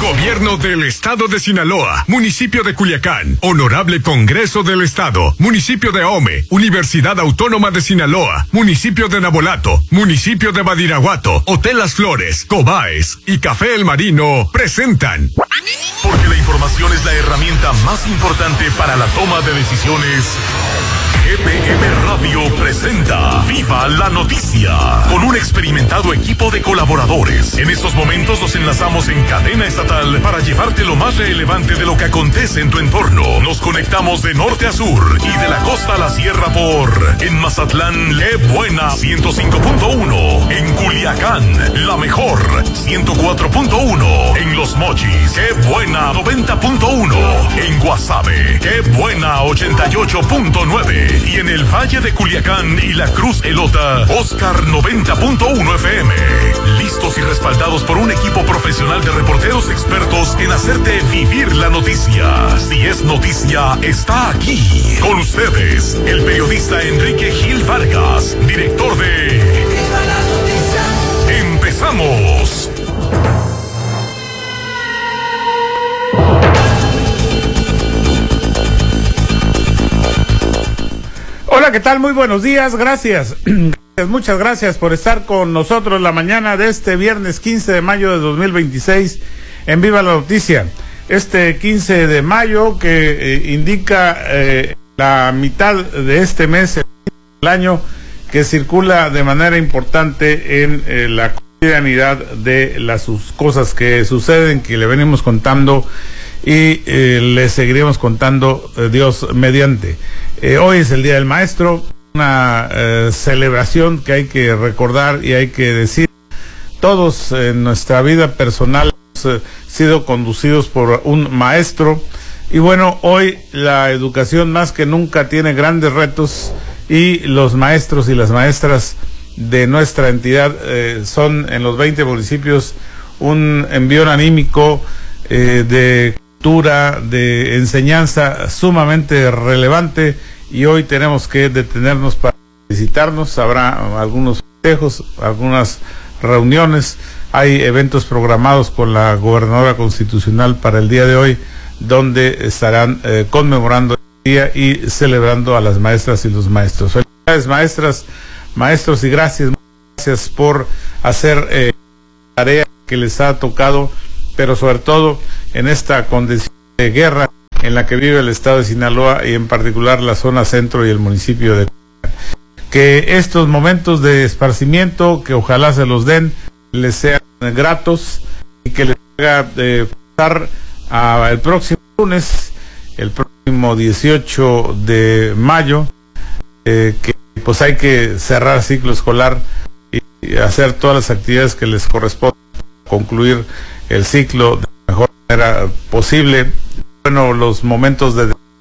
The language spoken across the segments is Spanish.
Gobierno del Estado de Sinaloa, Municipio de Culiacán, Honorable Congreso del Estado, Municipio de Ahome, Universidad Autónoma de Sinaloa, Municipio de Nabolato, Municipio de Badiraguato, Hotel Las Flores, Cobaes y Café El Marino presentan. Porque la información es la herramienta más importante para la toma de decisiones. GPM Radio presenta Viva la Noticia, con un experimentado equipo de colaboradores. En estos momentos nos enlazamos en cadena estatal para llevarte lo más relevante de lo que acontece en tu entorno. Nos conectamos de norte a sur y de la costa a la sierra en Mazatlán, Le Buena 105.1, en Culiacán, La Mejor 104.1, en Los Mochis, Qué Buena 90.1, en Guasave, Qué Buena 88.9. Y en el Valle de Culiacán y la Cruz Elota, Oscar 90.1 FM. Listos y respaldados por un equipo profesional de reporteros expertos en hacerte vivir la noticia. Si es noticia, está aquí. Con ustedes, el periodista Enrique Gil Vargas, director de Viva la Noticia. ¡Empezamos! Hola, ¿qué tal? Muy buenos días, gracias. Muchas gracias por estar con nosotros la mañana de este viernes 15 de mayo de 2026 en Viva la Noticia. Este 15 de mayo que indica la mitad de este mes del año, que circula de manera importante en la cotidianidad de las cosas que suceden, que le venimos contando y le seguiremos contando Dios mediante. Hoy es el Día del Maestro, una celebración que hay que recordar y hay que decir. Todos en nuestra vida personal hemos sido conducidos por un maestro, y bueno, hoy la educación más que nunca tiene grandes retos, y los maestros y las maestras de nuestra entidad son en los 20 municipios un envión anímico de cultura, de enseñanza sumamente relevante, y hoy tenemos que detenernos para felicitarnos. Habrá algunos festejos, algunas reuniones, hay eventos programados con la gobernadora constitucional para el día de hoy, donde estarán conmemorando el día y celebrando a las maestras y los maestros. Felicidades, maestras, maestros, y gracias por hacer la tarea que les ha tocado, pero sobre todo en esta condición de guerra en la que vive el estado de Sinaloa, y en particular la zona centro y el municipio de Culiacán. Que estos momentos de esparcimiento, que ojalá se los den, les sean gratos, y que les haga pasar el próximo lunes, el próximo 18 de mayo, que pues hay que cerrar ciclo escolar y hacer todas las actividades que les corresponden para concluir el ciclo de la mejor manera posible. Bueno, los momentos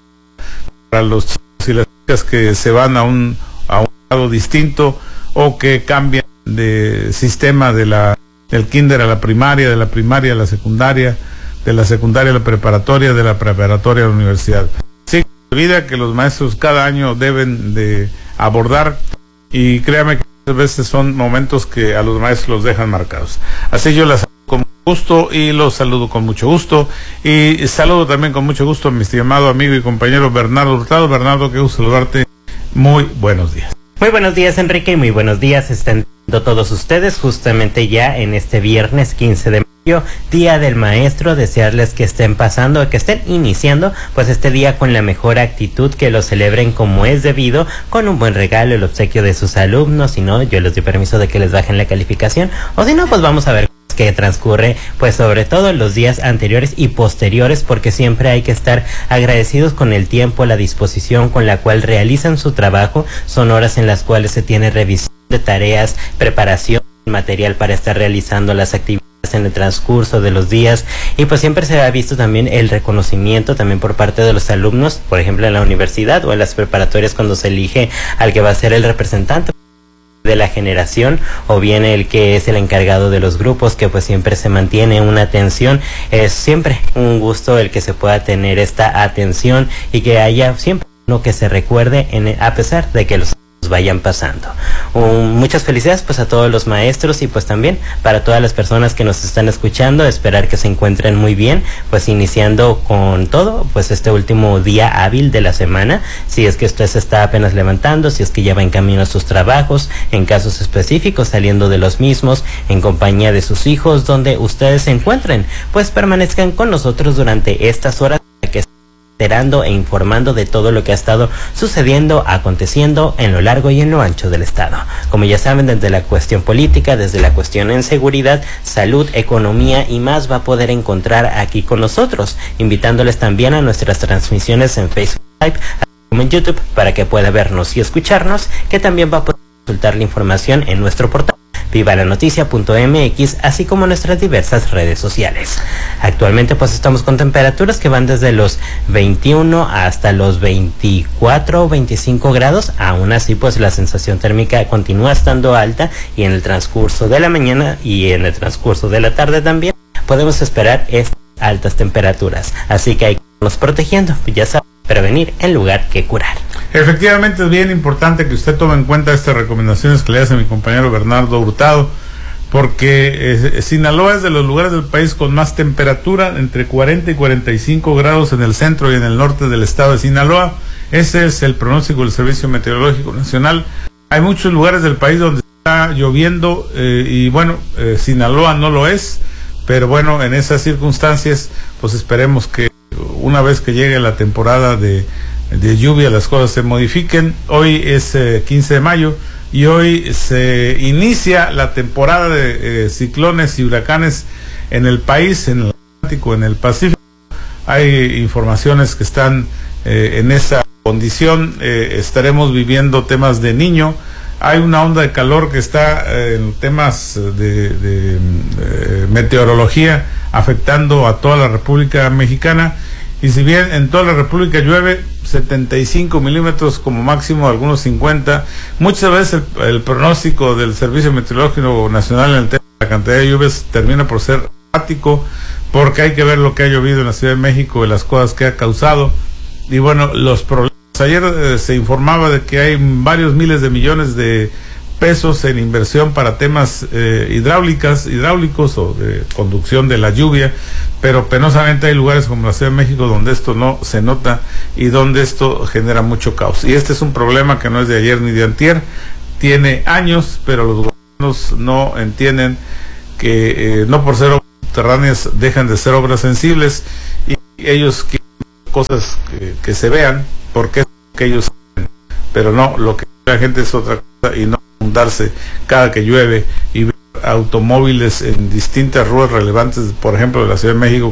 para los chicos y las chicas que se van a un lado distinto, o que cambian de sistema del kinder a la primaria, de la primaria a la secundaria, de la secundaria a la preparatoria, de la preparatoria a la universidad. Sí, vida que los maestros cada año deben de abordar, y créame que a veces son momentos que a los maestros los dejan marcados. Así yo las saludo con gusto y los saludo con mucho gusto, y saludo también con mucho gusto a mi estimado amigo y compañero Bernardo Hurtado. Bernardo, qué gusto saludarte. Muy buenos días. Muy buenos días, Enrique, y muy buenos días están todos ustedes justamente ya en este viernes 15 de mayo, Día del Maestro. Desearles que estén pasando, que estén iniciando pues este día con la mejor actitud, que lo celebren como es debido, con un buen regalo, el obsequio de sus alumnos. Si no, yo les doy permiso de que les bajen la calificación, o si no, pues vamos a ver que transcurre, pues sobre todo los días anteriores y posteriores, porque siempre hay que estar agradecidos con el tiempo, la disposición con la cual realizan su trabajo. Son horas en las cuales se tiene revisión de tareas, preparación, material para estar realizando las actividades en el transcurso de los días, y pues siempre se ha visto también el reconocimiento también por parte de los alumnos, por ejemplo en la universidad o en las preparatorias, cuando se elige al que va a ser el representante de la generación, o bien el que es el encargado de los grupos, que pues siempre se mantiene una atención. Es siempre un gusto el que se pueda tener esta atención, y que haya siempre uno que se recuerde a pesar de que los vayan pasando. Muchas felicidades pues a todos los maestros y pues también para todas las personas que nos están escuchando, esperar que se encuentren muy bien, pues iniciando con todo, pues este último día hábil de la semana, si es que usted se está apenas levantando, si es que ya va en camino a sus trabajos, en casos específicos saliendo de los mismos, en compañía de sus hijos, donde ustedes se encuentren, pues permanezcan con nosotros durante estas horas que enterando e informando de todo lo que ha estado sucediendo, aconteciendo en lo largo y en lo ancho del estado. Como ya saben, desde la cuestión política, desde la cuestión en seguridad, salud, economía y más va a poder encontrar aquí con nosotros, invitándoles también a nuestras transmisiones en Facebook Live, como en YouTube, para que pueda vernos y escucharnos, que también va a poder consultar la información en nuestro portal vivalanoticia.mx, así como nuestras diversas redes sociales. Actualmente pues estamos con temperaturas que van desde los 21 hasta los 24 o 25 grados, aún así pues la sensación térmica continúa estando alta y en el transcurso de la mañana y en el transcurso de la tarde también podemos esperar estas altas temperaturas, así que hay que irnos protegiendo, ya saben, prevenir en lugar que curar. Efectivamente es bien importante que usted tome en cuenta estas recomendaciones que le hace mi compañero Bernardo Hurtado, porque Sinaloa es de los lugares del país con más temperatura, entre 40 y 45 grados en el centro y en el norte del estado de Sinaloa. Ese es el pronóstico del Servicio Meteorológico Nacional. Hay muchos lugares del país donde está lloviendo y bueno, Sinaloa no lo es, pero bueno, en esas circunstancias pues esperemos que una vez que llegue la temporada de lluvia las cosas se modifiquen. Hoy es 15 de mayo y hoy se inicia la temporada de ciclones y huracanes en el país, en el Atlántico, en el Pacífico. Hay informaciones que están en esa condición. Estaremos viviendo temas de Niño. Hay una onda de calor que está en temas de meteorología afectando a toda la República Mexicana. Y si bien en toda la República llueve 75 milímetros como máximo, algunos 50, muchas veces el pronóstico del Servicio Meteorológico Nacional en el tema de la cantidad de lluvias termina por ser errático, porque hay que ver lo que ha llovido en la Ciudad de México y las cosas que ha causado. Y bueno, los problemas. Ayer se informaba de que hay varios miles de millones de pesos en inversión para temas hidráulicos o de conducción de la lluvia, pero penosamente hay lugares como la Ciudad de México donde esto no se nota y donde esto genera mucho caos. Y este es un problema que no es de ayer ni de antier, tiene años, pero los gobiernos no entienden que no por ser obras subterráneas dejan de ser obras sensibles, y ellos quieren cosas que se vean, porque es lo que ellos saben, pero no, lo que la gente es otra cosa, y no inundarse cada que llueve y ver automóviles en distintas rutas relevantes, por ejemplo de la Ciudad de México,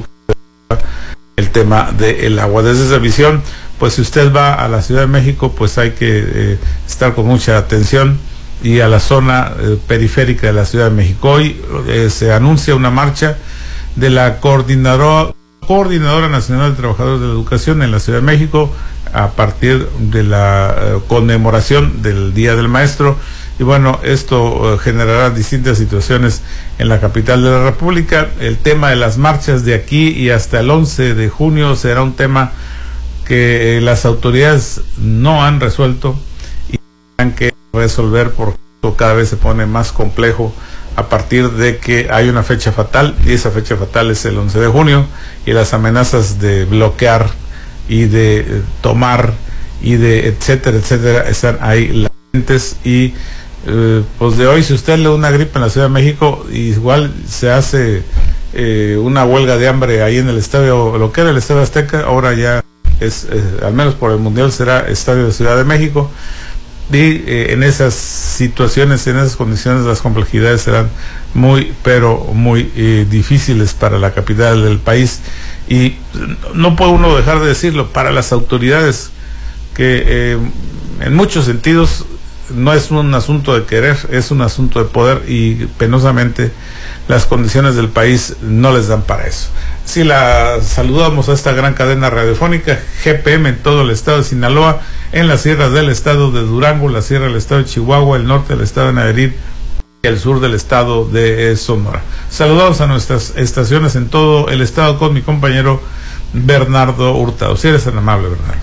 el tema del agua. Desde esa visión, pues si usted va a la Ciudad de México, pues hay que estar con mucha atención, y a la zona periférica de la Ciudad de México. Hoy se anuncia una marcha de la Coordinadora Nacional de Trabajadores de la Educación en la Ciudad de México a partir de la conmemoración del Día del Maestro. Y bueno, esto generará distintas situaciones en la capital de la República. El tema de las marchas de aquí y hasta el 11 de junio será un tema que las autoridades no han resuelto y tendrán que resolver, porque esto cada vez se pone más complejo a partir de que hay una fecha fatal, y esa fecha fatal es el 11 de junio, y las amenazas de bloquear y de tomar y de etcétera, etcétera, están ahí latentes. Y pues de hoy, si usted le da una gripe en la Ciudad de México, igual se hace una huelga de hambre ahí en el estadio, lo que era el Estadio Azteca, ahora ya es, al menos por el Mundial, será Estadio de Ciudad de México. Y en esas situaciones, en esas condiciones, las complejidades serán muy, pero muy difíciles para la capital del país. Y no puede uno dejar de decirlo, para las autoridades, que en muchos sentidos no es un asunto de querer, es un asunto de poder, y penosamente las condiciones del país no les dan para eso. Sí, la saludamos a esta gran cadena radiofónica GPM en todo el estado de Sinaloa, en las sierras del estado de Durango, la sierra del estado de Chihuahua, el norte del estado de Nayarit y el sur del estado de Sonora. Saludamos a nuestras estaciones en todo el estado con mi compañero Bernardo Hurtado. Si eres tan amable, Bernardo. Sí,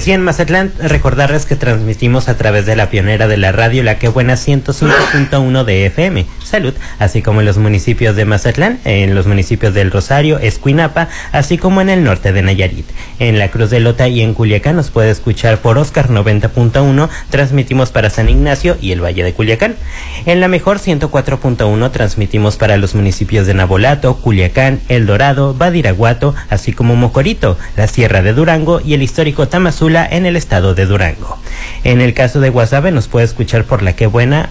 sí, en Mazatlán, recordarles que transmitimos a través de la pionera de la radio, La Que Buena 105.1 de FM, Salud, así como en los municipios de Mazatlán, en los municipios del Rosario, Escuinapa, así como en el norte de Nayarit. En la Cruz de Lota y en Culiacán nos puede escuchar por Oscar 90.1, transmitimos para San Ignacio y el Valle de Culiacán. En la Mejor 104.1 transmitimos para los municipios de Nabolato, Culiacán, El Dorado, Badiraguato, así como Mocorito, la Sierra de Durango y el histórico Tamazula en el estado de Durango. En el caso de Guasave nos puede escuchar por La Que Buena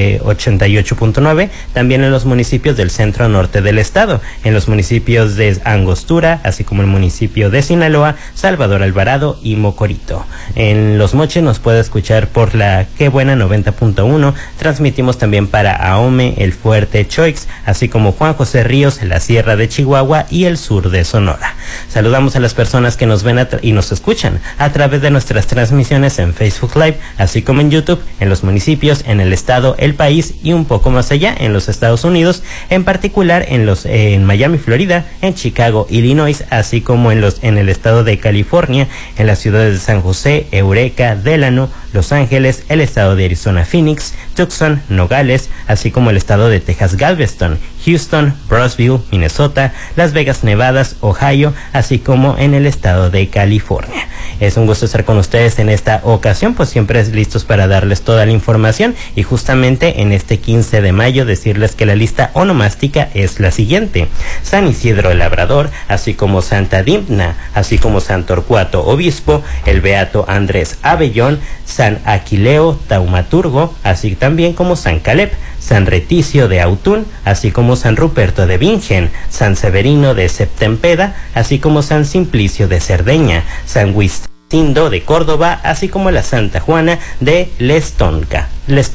88.9, también en los municipios del centro norte del estado, en los municipios de Angostura, así como el municipio de Sinaloa, Salvador Alvarado y Mocorito. En Los Mochis nos puede escuchar por La Que Buena 90.1, transmitimos también para Ahome, El Fuerte, Choix, así como Juan José Ríos, la Sierra de Chihuahua y el sur de Sonora. Saludamos a las personas que nos ven y nos escuchan a través de nuestras transmisiones en Facebook Live, así como en YouTube, en los municipios, en el estado, el país y un poco más allá, en los Estados Unidos, en particular en Miami, Florida, en Chicago, Illinois, así como en el estado de California, en las ciudades de San José, Eureka, Delano, Los Ángeles, el estado de Arizona, Phoenix, Tucson, Nogales, así como el estado de Texas, Galveston, Houston, Brownsville, Minnesota, Las Vegas, Nevada, Ohio, así como en el estado de California. Es un gusto estar con ustedes en esta ocasión, pues siempre listos para darles toda la información, y justamente en este 15 de mayo decirles que la lista onomástica es la siguiente: San Isidro el Labrador, así como Santa Dimna, así como San Torcuato Obispo, el Beato Andrés Abellón, San Aquileo Taumaturgo, así también como San Caleb, San Reticio de Autún, así como San Ruperto de Bingen, San Severino de Septempeda, así como San Simplicio de Cerdeña, San Guistindo de Córdoba, así como la Santa Juana de Lestonaca.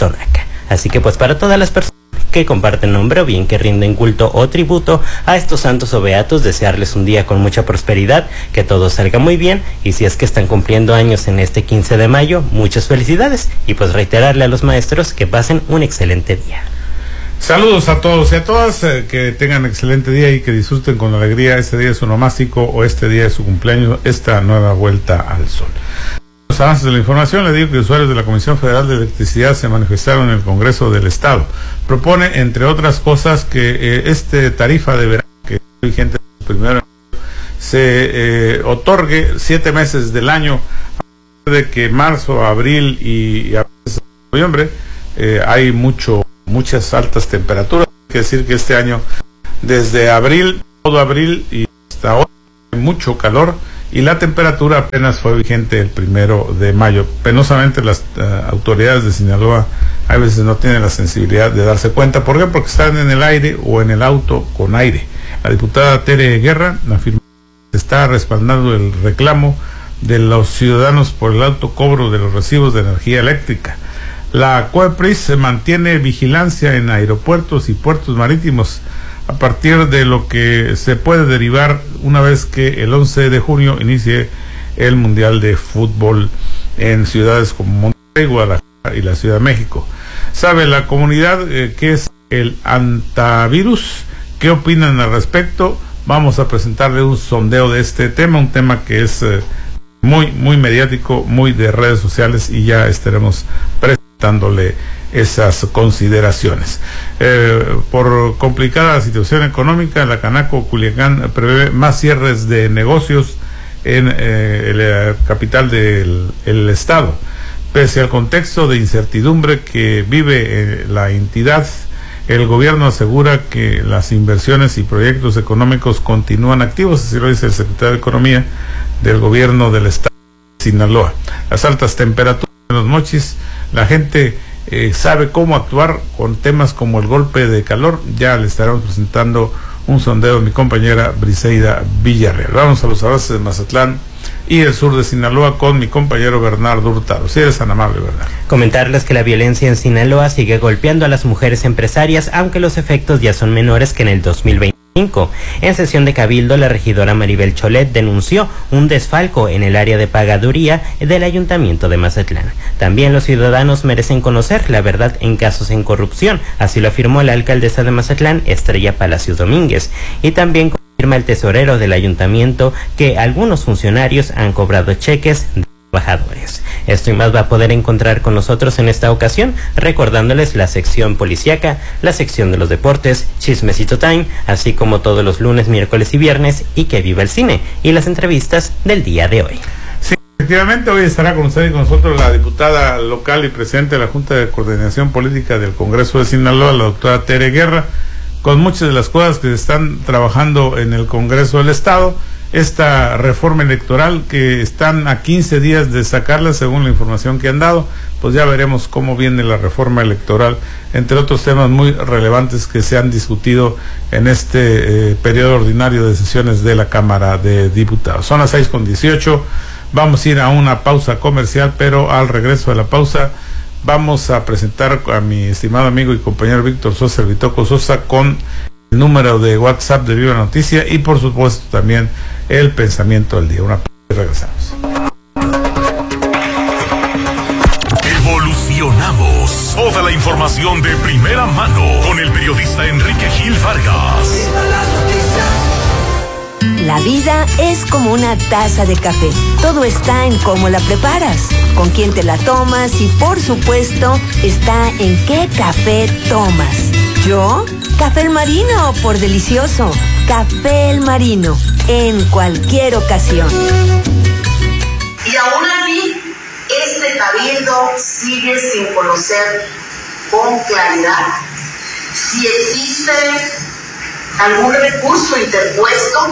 Así que pues para todas las personas que comparten nombre o bien que rinden culto o tributo a estos santos o beatos, desearles un día con mucha prosperidad, que todo salga muy bien, y si es que están cumpliendo años en este 15 de mayo, muchas felicidades, y pues reiterarle a los maestros que pasen un excelente día. Saludos a todos y a todas, que tengan excelente día y que disfruten con alegría este día de su onomástico o este día de su cumpleaños, esta nueva vuelta al sol. Los avances de la información, le digo que usuarios de la Comisión Federal de Electricidad se manifestaron en el Congreso del Estado. Propone, entre otras cosas, que tarifa de verano, que es vigente primero, se otorgue 7 meses del año, de que marzo, abril y a veces noviembre hay muchas altas temperaturas. Hay que decir que este año, desde abril, todo abril y hasta hoy, hay mucho calor, y la temperatura apenas fue vigente el 1 de mayo. Penosamente las autoridades de Sinaloa a veces no tienen la sensibilidad de darse cuenta. ¿Por qué? Porque están en el aire o en el auto con aire. La diputada Tere Guerra afirmó que está respaldando el reclamo de los ciudadanos por el alto cobro de los recibos de energía eléctrica. La COEPRIS se mantiene vigilancia en aeropuertos y puertos marítimos a partir de lo que se puede derivar una vez que el 11 de junio inicie el Mundial de Fútbol en ciudades como Monterrey, Guadalajara y la Ciudad de México. ¿Sabe la comunidad qué es el antivirus? ¿Qué opinan al respecto? Vamos a presentarle un sondeo de este tema, un tema que es muy mediático, muy de redes sociales, y ya estaremos presentándole esas consideraciones. Por complicada la situación económica, la Canaco Culiacán prevé más cierres de negocios en la capital del estado. Pese al contexto de incertidumbre que vive la entidad, el gobierno asegura que las inversiones y proyectos económicos continúan activos, así lo dice el secretario de Economía del gobierno del estado de Sinaloa. Las altas temperaturas en Los Mochis, la gente sabe cómo actuar con temas como el golpe de calor. Ya le estaremos presentando un sondeo de mi compañera Briseida Villarreal. Vamos a los avances de Mazatlán y el sur de Sinaloa con mi compañero Bernardo Hurtado. Si eres tan amable, Bernardo. Comentarles que la violencia en Sinaloa sigue golpeando a las mujeres empresarias, aunque los efectos ya son menores que en el 2020. En sesión de cabildo, la regidora Maribel Cholet denunció un desfalco en el área de pagaduría del ayuntamiento de Mazatlán. También los ciudadanos merecen conocer la verdad en casos en corrupción, así lo afirmó la alcaldesa de Mazatlán, Estrella Palacios Domínguez, y también confirma el tesorero del ayuntamiento que algunos funcionarios han cobrado cheques de trabajadores. Esto y más va a poder encontrar con nosotros en esta ocasión, recordándoles la sección policíaca, la sección de los deportes, Chismecito Time, así como todos los lunes, miércoles y viernes, y que viva el cine, y las entrevistas del día de hoy. Sí, efectivamente, hoy estará con usted y con nosotros la diputada local y presidente de la Junta de Coordinación Política del Congreso de Sinaloa, la doctora Tere Guerra, con muchas de las cosas que se están trabajando en el Congreso del Estado. Esta reforma electoral que están a 15 días de sacarla, según la información que han dado, pues ya veremos cómo viene la reforma electoral, entre otros temas muy relevantes que se han discutido en este periodo ordinario de sesiones de la Cámara de Diputados. Son las 6:18, vamos a ir a una pausa comercial, pero al regreso de la pausa vamos a presentar a mi estimado amigo y compañero Víctor Sosa, el Vitoco Sosa, con el número de WhatsApp de Viva Noticia y por supuesto también el pensamiento del día. Una pausa y regresamos. Evolucionamos. Toda la información de primera mano con el periodista Enrique Gil Vargas. La vida es como una taza de café. Todo está en cómo la preparas, con quién te la tomas y por supuesto está en qué café tomas. Yo, Café El Marino, por delicioso. Café El Marino, en cualquier ocasión. Y aún así, este cabildo sigue sin conocer con claridad si existe algún recurso interpuesto,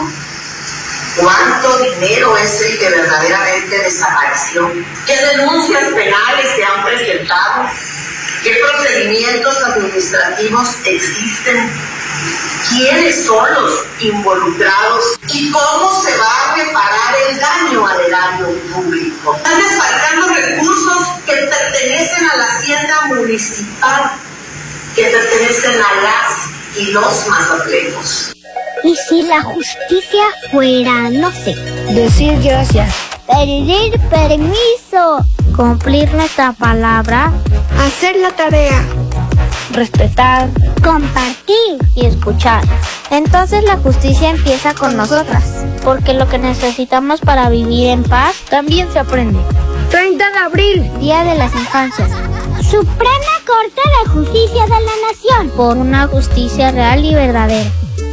cuánto dinero es el que verdaderamente desapareció, qué denuncias penales se han presentado, qué procedimientos administrativos existen, quiénes son los involucrados y cómo se va a reparar el daño al erario público. Están desfalcando recursos que pertenecen a la hacienda municipal, que pertenecen a las y los mazatlejos. ¿Y si la justicia fuera, no sé, decir gracias, pedir permiso, cumplir nuestra palabra, hacer la tarea, respetar, compartir y escuchar? Entonces la justicia empieza con nosotras, porque lo que necesitamos para vivir en paz también se aprende. 30 de abril, Día de las Infancias. Suprema Corte de Justicia de la Nación, por una justicia real y verdadera.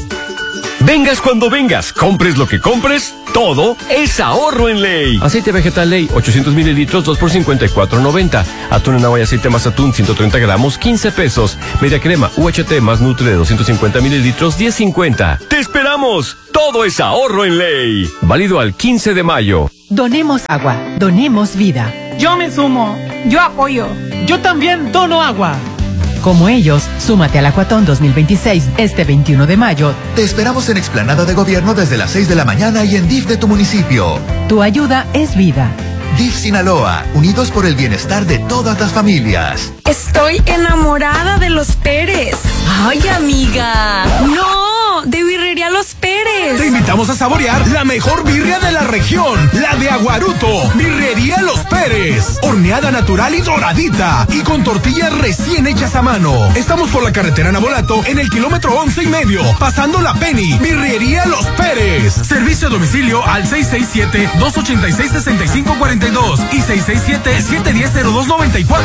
Vengas cuando vengas, compres lo que compres, todo es ahorro en Ley. Aceite vegetal Ley, 800 mililitros, 2 por 54.90. Atún en agua y aceite más atún, 130 gramos, 15 pesos. Media crema UHT más Nutre de 250 mililitros, 10.50. ¡Te esperamos! Todo es ahorro en Ley. Válido al 15 de mayo. Donemos agua, donemos vida. Yo me sumo, yo apoyo. Yo también dono agua. Como ellos, súmate al Acuatón 2026 este 21 de mayo. Te esperamos en Explanada de Gobierno desde las 6 de la mañana y en DIF de tu municipio. Tu ayuda es vida. DIF Sinaloa, unidos por el bienestar de todas las familias. Estoy enamorada de los Pérez. Ay, amiga. No, de Birrería Los Pérez. Te invitamos a saborear la mejor birria de la región, la de Aguaruto. Birrería Los Pérez. Horneada natural y doradita. Y con tortillas recién hechas a mano. Estamos por la carretera Nabolato en el kilómetro 11.5, pasando la Penny. Birrería Los Pérez. Servicio a domicilio al 667-286-6542 y 667-710-0294.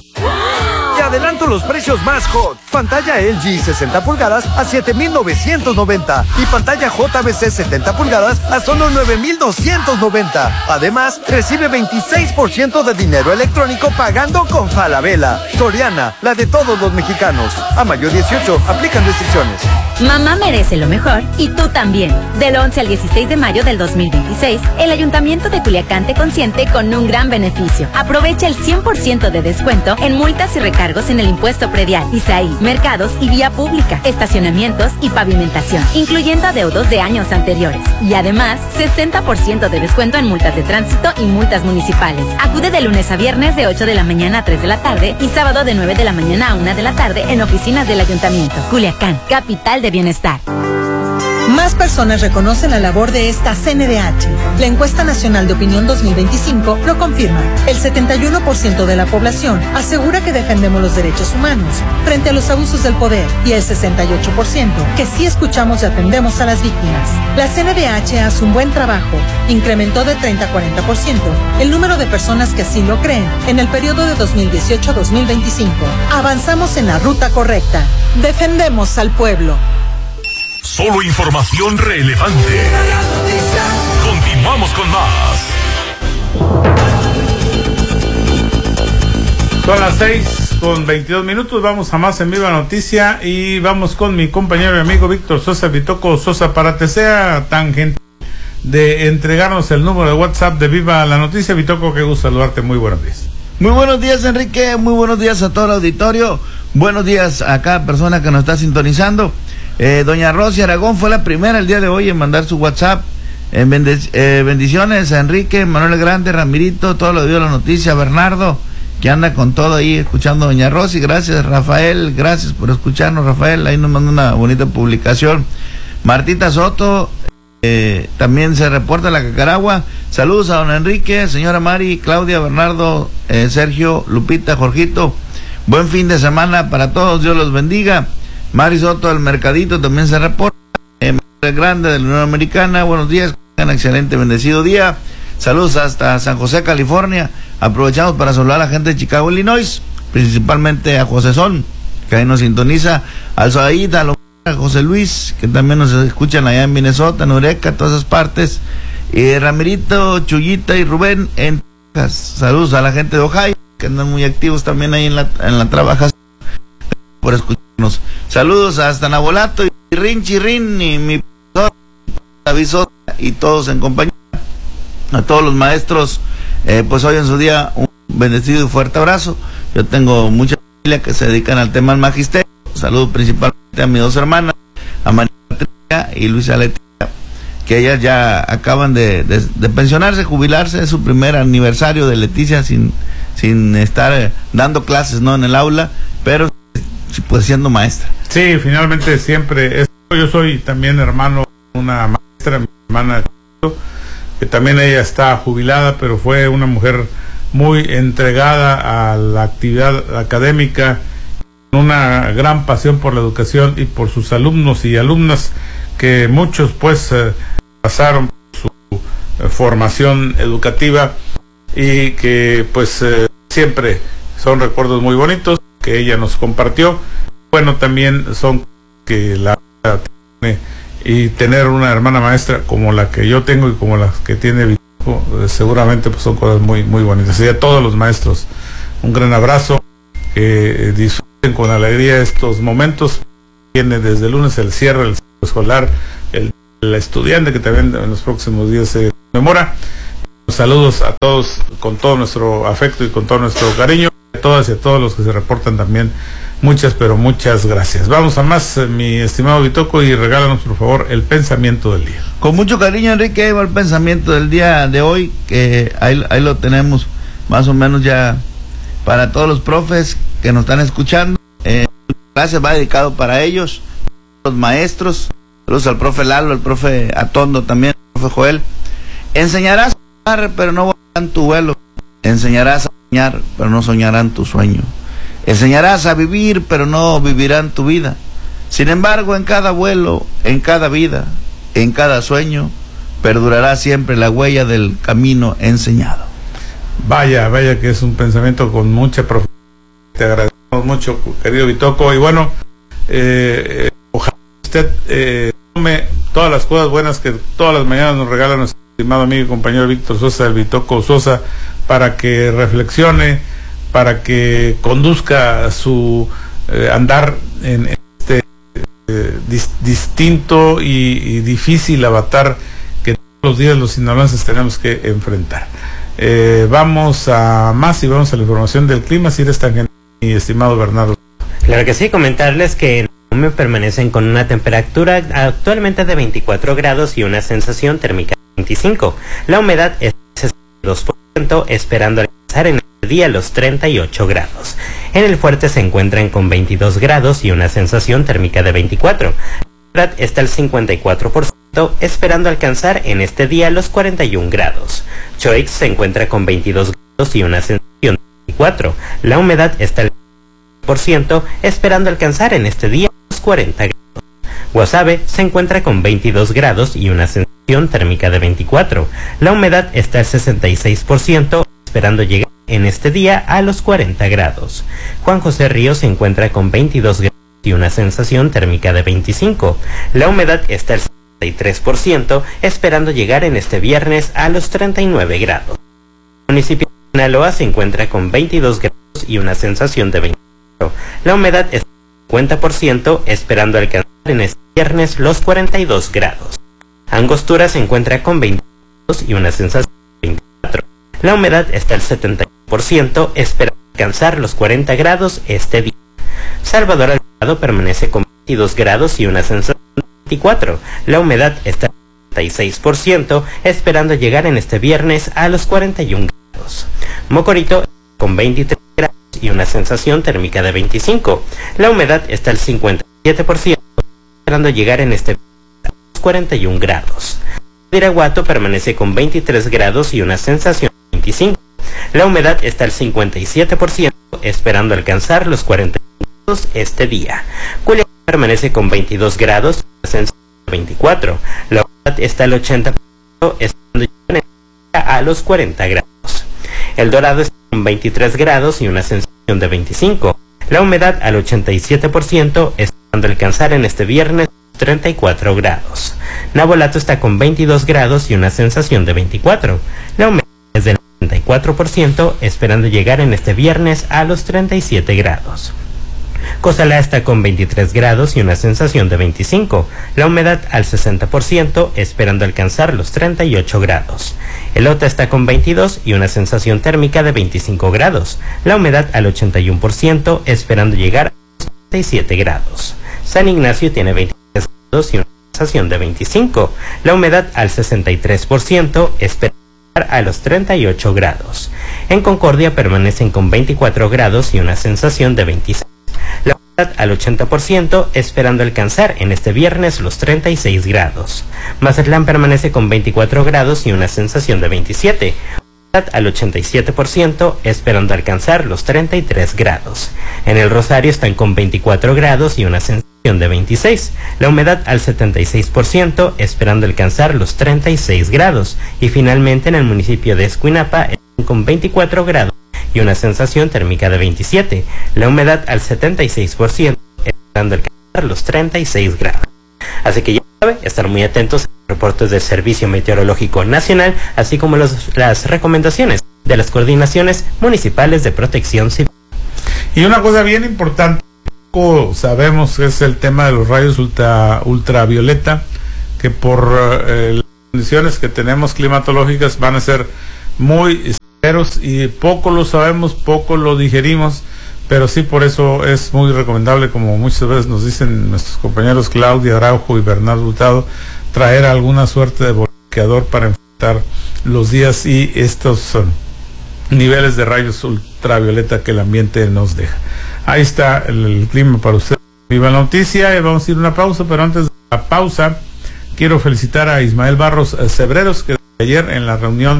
Te adelanto los precios más hot. Pantalla LG 60 pulgadas a 7,990 y pantalla JBC 70 pulgadas a solo 9,290. Además, recibe 26% de dinero electrónico pagando con Falabella. Soriana, la de todos los mexicanos. A mayo 18, aplican restricciones. Mamá merece lo mejor y tú también. Del 11 al 16 de mayo del 2026, el Ayuntamiento de Culiacán te consiente con un gran beneficio. Aprovecha el 100% de descuento en multas y recargos en el impuesto predial, ISAI, mercados y vía pública, estacionamientos y pavimentación, incluyendo adeudos de años anteriores. Y además, 60% de descuento en multas de tránsito y multas municipales. Acude de lunes a viernes de 8 de la mañana a 3 de la tarde y sábado de 9 de la mañana a 1 de la tarde en oficinas del Ayuntamiento. Culiacán, capital de bienestar. Más personas reconocen la labor de esta CNDH. La encuesta nacional de opinión 2025 lo confirma. El 71% de la población asegura que defendemos los derechos humanos frente a los abusos del poder y el 68% que sí escuchamos y atendemos a las víctimas. La CNDH hace un buen trabajo. Incrementó de 30 a 40% el número de personas que así lo creen en el periodo de 2018 a 2025. Avanzamos en la ruta correcta. Defendemos al pueblo. Solo información relevante. Continuamos con más. Son las 6:22. Vamos a más en Viva Noticia y vamos con mi compañero y amigo Víctor Sosa, Vitoco Sosa, para que sea tan gentil de entregarnos el número de WhatsApp de Viva la Noticia. Vitoco, qué gusto saludarte. Muy buenos días. Muy buenos días, Enrique. Muy buenos días a todo el auditorio. Buenos días a cada persona que nos está sintonizando. Doña Rosy Aragón fue la primera el día de hoy en mandar su WhatsApp. Bendiciones a Enrique, Manuel Grande, Ramirito, todo lo dio la noticia, Bernardo, que anda con todo ahí escuchando a Doña Rosy. Gracias, Rafael, gracias por escucharnos, Rafael. Ahí nos manda una bonita publicación. Martita Soto, también se reporta la Cacaragua. Saludos a don Enrique, señora Mari, Claudia, Bernardo, Sergio, Lupita, Jorgito. Buen fin de semana para todos, Dios los bendiga. Mari Soto del Mercadito también se reporta. Manuel Grande de la Unión Americana, buenos días, un excelente, bendecido día. Saludos hasta San José, California. Aprovechamos para saludar a la gente de Chicago, Illinois, principalmente a José Son, que ahí nos sintoniza, al Zoaída, a José Luis, que también nos escuchan allá en Minnesota, en Eureka, todas esas partes, y Ramirito, Chuyita y Rubén en Texas. Saludos a la gente de Ohio, que andan muy activos también ahí en la trabajación, por escucharnos. Saludos hasta Nabolato y Chirrin y mi profesor David Sosa y todos en compañía. A todos los maestros, pues hoy en su día un bendecido y fuerte abrazo. Yo tengo mucha familia que se dedican al tema del magisterio. Saludo principalmente a mis dos hermanas, a María Patricia y Luisa Leticia, que ellas ya acaban de pensionarse, jubilarse. Es su primer aniversario de Leticia sin estar dando clases, ¿no?, en el aula, pero pues siendo maestra. Sí, finalmente siempre. Yo soy también hermano de una maestra, mi hermana, que también ella está jubilada, pero fue una mujer muy entregada a la actividad académica, una gran pasión por la educación y por sus alumnos y alumnas, que muchos pues pasaron por su formación educativa y que pues siempre son recuerdos muy bonitos que ella nos compartió. Bueno, también son que la tiene, y tener una hermana maestra como la que yo tengo y como las que tiene Vitoco, seguramente pues son cosas muy muy bonitas. Y a todos los maestros un gran abrazo, que disfruten con alegría estos momentos. Viene desde el lunes el cierre del ciclo escolar, el estudiante, que también en los próximos días se conmemora. Saludos a todos con todo nuestro afecto y con todo nuestro cariño, a todas y a todos los que se reportan también. Muchas, pero muchas gracias. Vamos a más, mi estimado Vitoco, y regálanos por favor el pensamiento del día. Con mucho cariño, Enrique, ahí va el pensamiento del día de hoy, que ahí lo tenemos más o menos ya para todos los profes que nos están escuchando. Gracias, va dedicado para ellos, los maestros. Saludos al profe Lalo, al profe Atondo también, al profe Joel. Enseñarás a volar, pero no volarán tu vuelo. Enseñarás a soñar, pero no soñarán tu sueño. Enseñarás a vivir, pero no vivirán tu vida. Sin embargo, en cada vuelo, en cada vida, en cada sueño, perdurará siempre la huella del camino enseñado. Vaya que es un pensamiento con mucha profundidad. Te agradecemos mucho, querido Vitoco. Y bueno, ojalá usted tome todas las cosas buenas que todas las mañanas nos regala nuestro estimado amigo y compañero Víctor Sosa, el Vitoco Sosa, para que reflexione, para que conduzca su andar en este distinto y difícil avatar que todos los días los sinaloenses tenemos que enfrentar. Vamos a más y vamos a la información del clima, si eres tan gentil, mi estimado Bernardo. Claro que sí, comentarles que en Ohme permanecen con una temperatura actualmente de 24 grados y una sensación térmica de 25. La humedad es 62%, esperando alcanzar en el día los 38 grados. En el Fuerte se encuentran con 22 grados y una sensación térmica de 24. humedad está al 54%, esperando alcanzar en este día los 41 grados. Choix se encuentra con 22 grados y una sensación de 24. La humedad está al 50%, esperando alcanzar en este día los 40 grados. Guasave se encuentra con 22 grados y una sensación térmica de 24. La humedad está al 66%, esperando llegar en este día a los 40 grados. Juan José Ríos se encuentra con 22 grados y una sensación térmica de 25. La humedad está al 63%, esperando llegar en este viernes a los 39 grados. El municipio de Sinaloa se encuentra con 22 grados y una sensación de 24. La humedad está al 50%, esperando alcanzar en este viernes los 42 grados. Angostura se encuentra con 20 grados y una sensación de 24. La humedad está al 71%, esperando alcanzar los 40 grados este día. Salvador Alvarado permanece con 22 grados y una sensación de 24. La humedad está al 76%, esperando llegar en este viernes a los 41 grados. Mocorito con 23 grados y una sensación térmica de 25. La humedad está al 57%, esperando llegar en este viernes a los 41 grados. Badiraguato permanece con 23 grados y una sensación de 25. La humedad está al 57%, esperando alcanzar los 40 grados este día. Culiacán permanece con 22 grados y una sensación de 24. La humedad está al 80%, esperando llegar a los 40 grados. El Dorado está con 23 grados y una sensación de 25. La humedad al 87%, esperando alcanzar en este viernes 34 grados. Navolato está con 22 grados y una sensación de 24. La humedad es del 84%, esperando llegar en este viernes a los 37 grados. Cozalá está con 23 grados y una sensación de 25. La humedad al 60%, esperando alcanzar los 38 grados. Elota está con 22 y una sensación térmica de 25 grados. La humedad al 81%, esperando llegar a los 37 grados. San Ignacio tiene 23 grados y una sensación de 25. La humedad al 63%, esperando llegar a los 38 grados. En Concordia permanecen con 24 grados y una sensación de 26. La humedad al 80%, esperando alcanzar en este viernes los 36 grados. Mazatlán permanece con 24 grados y una sensación de 27. Humedad al 87%, esperando alcanzar los 33 grados. En el Rosario están con 24 grados y una sensación de 26. La humedad al 76%, esperando alcanzar los 36 grados. Y finalmente en el municipio de Escuinapa están con 24 grados y una sensación térmica de 27. La humedad al 76%, esperando alcanzar los 36 grados. Así que ya sabe, estar muy atentos a los reportes del Servicio Meteorológico Nacional, así como las recomendaciones de las coordinaciones municipales de protección civil. Y una cosa bien importante, sabemos que es el tema de los rayos ultravioleta, que por las condiciones que tenemos climatológicas van a ser muy severos y poco lo sabemos, poco lo digerimos, pero sí por eso es muy recomendable, como muchas veces nos dicen nuestros compañeros Claudia Araujo y Bernardo Hurtado, traer alguna suerte de bloqueador para enfrentar los días y estos niveles de rayos ultravioleta que el ambiente nos deja. Ahí está el clima para usted. Viva la noticia, y vamos a ir a una pausa, pero antes de la pausa quiero felicitar a Ismael Barros Cebreros, que ayer en la reunión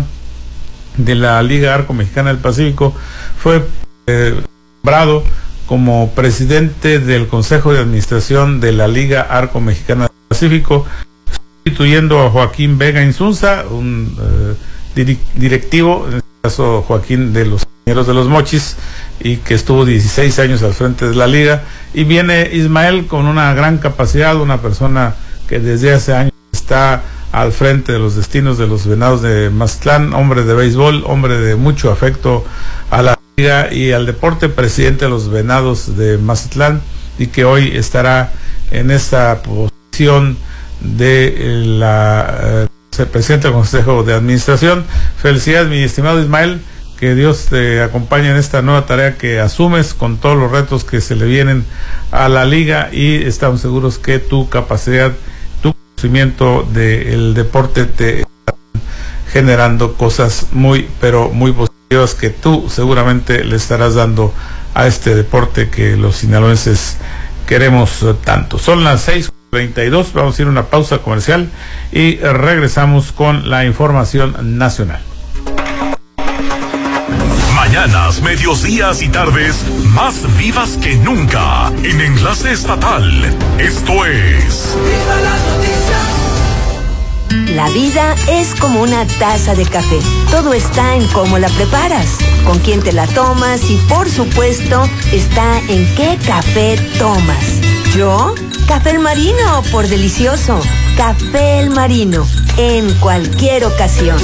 de la Liga Arco Mexicana del Pacífico fue nombrado como presidente del Consejo de Administración de la Liga Arco Mexicana del Pacífico, sustituyendo a Joaquín Vega Insunza, un directivo, en este caso Joaquín de los Ingenieros de los Mochis, y que estuvo 16 años al frente de la liga, y viene Ismael con una gran capacidad, una persona que desde hace años está al frente de los destinos de los Venados de Mazatlán, hombre de béisbol, hombre de mucho afecto a la liga y al deporte, presidente de los Venados de Mazatlán, y que hoy estará en esta posición de la presidente del Consejo de Administración. Felicidades, mi estimado Ismael, que Dios te acompañe en esta nueva tarea que asumes con todos los retos que se le vienen a la liga, y estamos seguros que tu capacidad, tu conocimiento del deporte te están generando cosas muy, pero muy positivas que tú seguramente le estarás dando a este deporte que los sinaloenses queremos tanto. Son las 6 32. Vamos a ir a una pausa comercial y regresamos con la información nacional. Mañanas, medios días y tardes más vivas que nunca en Enlace Estatal. Esto es ¡Viva la noticia! La vida es como una taza de café. Todo está en cómo la preparas, con quién te la tomas y, por supuesto, está en qué café tomas. ¿Yo? Café El Marino, por delicioso. Café El Marino, en cualquier ocasión.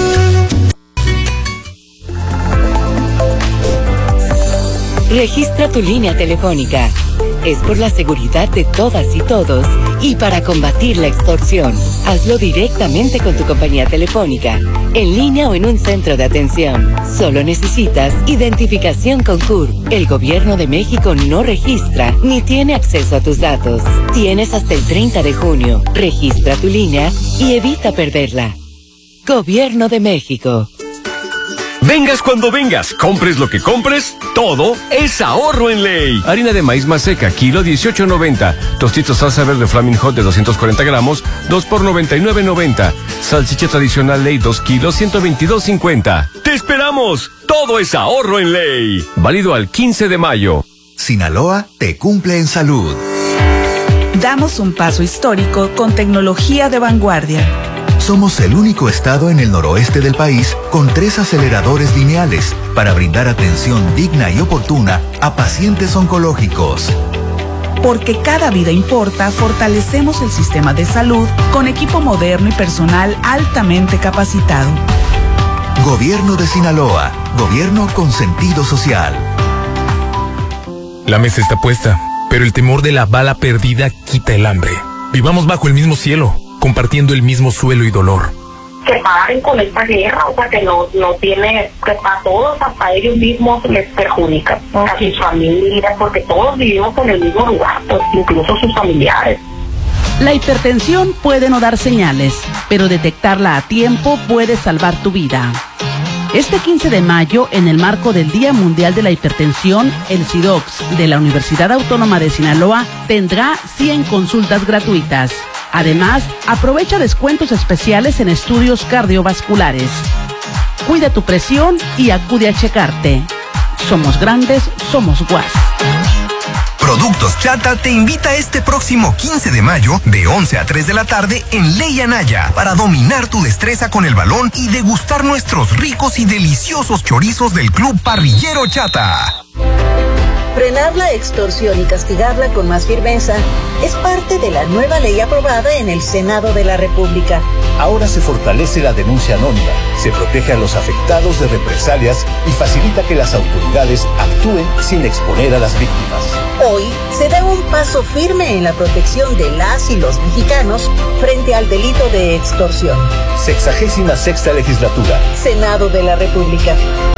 Registra tu línea telefónica. Es por la seguridad de todas y todos y para combatir la extorsión. Hazlo directamente con tu compañía telefónica, en línea o en un centro de atención. Solo necesitas identificación con CUR. El Gobierno de México no registra ni tiene acceso a tus datos. Tienes hasta el 30 de junio. Registra tu línea y evita perderla. Gobierno de México. Vengas cuando vengas, compres lo que compres, todo es ahorro en Ley. Harina de maíz maseca, kilo 18.90. Tostitos salsa verde Flaming Hot de 240 gramos, 2 por 99.90. Salchicha tradicional Ley, 2 kilos, 122.50. ¡Te esperamos! Todo es ahorro en Ley. Válido al 15 de mayo. Sinaloa te cumple en salud. Damos un paso histórico con tecnología de vanguardia. Somos el único estado en el noroeste del país con 3 aceleradores lineales para brindar atención digna y oportuna a pacientes oncológicos. Porque cada vida importa, fortalecemos el sistema de salud con equipo moderno y personal altamente capacitado. Gobierno de Sinaloa, gobierno con sentido social. La mesa está puesta, pero el temor de la bala perdida quita el hambre. Vivamos bajo el mismo cielo, compartiendo el mismo suelo y dolor. Que paren con esta guerra, o sea, que no tiene, que para todos, hasta ellos mismos les perjudica, a sus familias, porque todos vivimos en el mismo lugar, pues incluso sus familiares. La hipertensión puede no dar señales, pero detectarla a tiempo puede salvar tu vida. Este 15 de mayo, en el marco del Día Mundial de la Hipertensión, el SIDOX de la Universidad Autónoma de Sinaloa tendrá 100 consultas gratuitas. Además, aprovecha descuentos especiales en estudios cardiovasculares. Cuida tu presión y acude a checarte. Somos grandes, somos GUAS. Productos Chata te invita este próximo 15 de mayo de 11 a 3 de la tarde en Ley Anaya para dominar tu destreza con el balón y degustar nuestros ricos y deliciosos chorizos del Club Parrillero Chata. Frenar la extorsión y castigarla con más firmeza es parte de la nueva ley aprobada en el Senado de la República. Ahora se fortalece la denuncia anónima, se protege a los afectados de represalias y facilita que las autoridades actúen sin exponer a las víctimas. Hoy se da un paso firme en la protección de las y los mexicanos frente al delito de extorsión. 66ª legislatura. Senado de la República.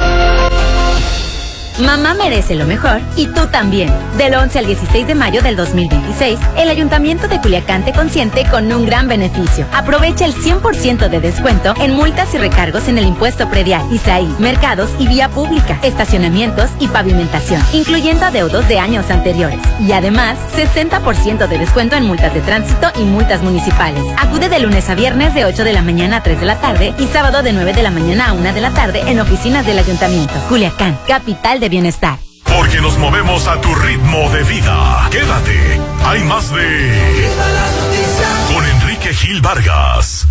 Mamá merece lo mejor y tú también. Del 11 al 16 de mayo del 2026, el Ayuntamiento de Culiacán te consiente con un gran beneficio. Aprovecha el 100% de descuento en multas y recargos en el impuesto predial, ISAI, mercados y vía pública, estacionamientos y pavimentación, incluyendo adeudos de años anteriores. Y además, 60% de descuento en multas de tránsito y multas municipales. Acude de lunes a viernes de 8 de la mañana a 3 de la tarde y sábado de 9 de la mañana a 1 de la tarde en oficinas del Ayuntamiento. Culiacán, capital de bienestar. Porque nos movemos a tu ritmo de vida. Quédate. Hay más de con Enrique Gil Vargas.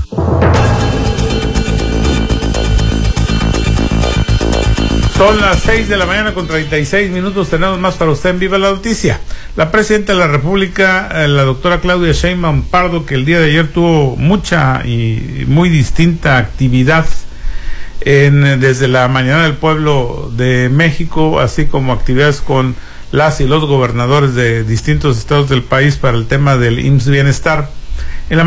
Son las 6 de la mañana con 36 minutos. Tenemos más para usted en Viva la Noticia. La presidenta de la República, la doctora Claudia Sheinbaum Pardo, que el día de ayer tuvo mucha y muy distinta actividad desde la Mañana del Pueblo de México, así como actividades con las y los gobernadores de distintos estados del país para el tema del IMSS Bienestar. En la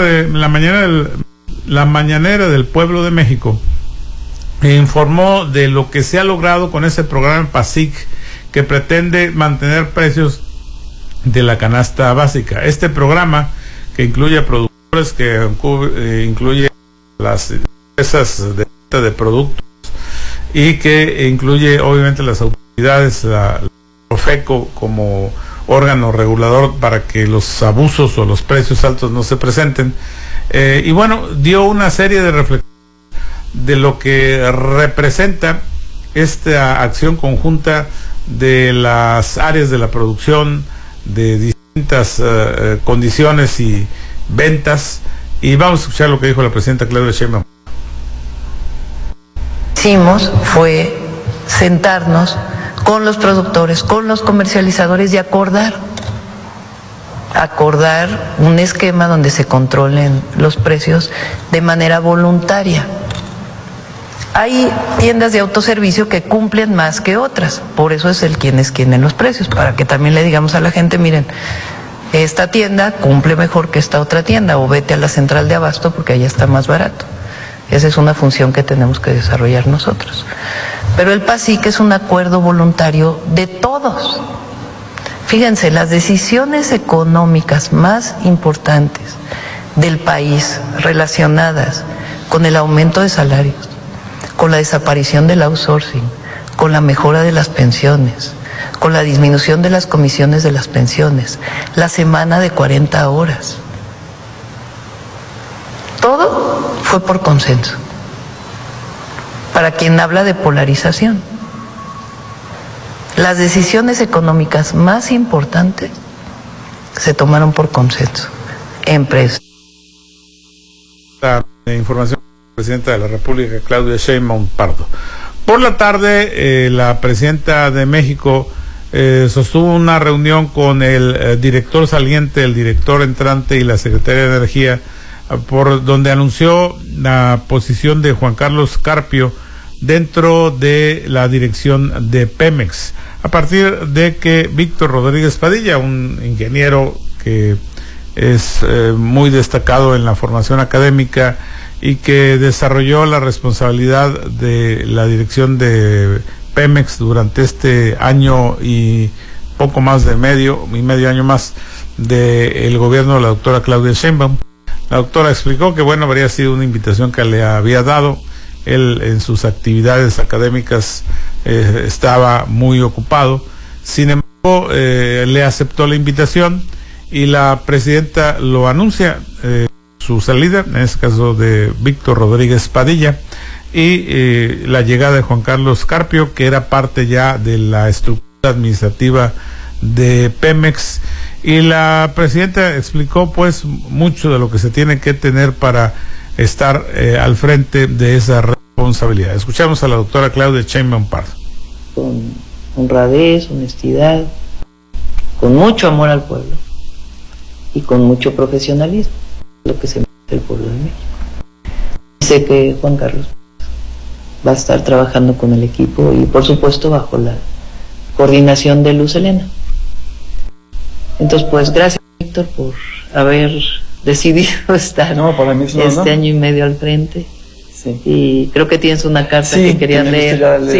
Mañanera del Pueblo de México informó de lo que se ha logrado con ese programa PASIC, que pretende mantener precios de la canasta básica. Este programa, que incluye a productores, que incluye las empresas de productos y que incluye obviamente las autoridades, la Profeco como órgano regulador para que los abusos o los precios altos no se presenten. Y bueno, dio una serie de reflexiones de lo que representa esta acción conjunta de las áreas de la producción, de distintas condiciones y ventas. Y vamos a escuchar lo que dijo la presidenta Claudia Sheinbaum. Hicimos fue sentarnos con los productores, con los comercializadores y acordar un esquema donde se controlen los precios de manera voluntaria. Hay tiendas de autoservicio que cumplen más que otras, por eso es el quién es quién en los precios, para que también le digamos a la gente, miren, esta tienda cumple mejor que esta otra tienda, o vete a la central de abasto porque allá está más barato. Esa es una función que tenemos que desarrollar nosotros. Pero el PASIC es un acuerdo voluntario de todos. Fíjense, las decisiones económicas más importantes del país relacionadas con el aumento de salarios, con la desaparición del outsourcing, con la mejora de las pensiones, con la disminución de las comisiones de las pensiones, la semana de 40 horas. Todo fue por consenso. Para quien habla de polarización, las decisiones económicas más importantes se tomaron por consenso. Empresas. La información de la presidenta de la República, Claudia Sheinbaum Pardo. Por la tarde, la presidenta de México sostuvo una reunión con el director saliente, el director entrante y la secretaria de Energía, por donde anunció la posición de Juan Carlos Carpio dentro de la dirección de Pemex, a partir de que Víctor Rodríguez Padilla, un ingeniero que es muy destacado en la formación académica y que desarrolló la responsabilidad de la dirección de Pemex durante este año y poco más de medio año más del gobierno de la doctora Claudia Sheinbaum. La doctora explicó que bueno, habría sido una invitación que le había dado. Él en sus actividades académicas estaba muy ocupado. Sin embargo, le aceptó la invitación y la presidenta lo anuncia, su salida, en este caso de Víctor Rodríguez Padilla, y la llegada de Juan Carlos Carpio, que era parte ya de la estructura administrativa de Pemex. Y la presidenta explicó pues mucho de lo que se tiene que tener para estar al frente de esa responsabilidad. Escuchamos a la doctora Claudia Sheinbaum Pardo. Con honradez, honestidad, con mucho amor al pueblo y con mucho profesionalismo, lo que se merece el pueblo de México. Sé que Juan Carlos va a estar trabajando con el equipo y por supuesto bajo la coordinación de Luz Helena. Entonces pues gracias, Víctor, por haber decidido estar año y medio al frente. Sí. Y creo que tienes una carta que querían leer.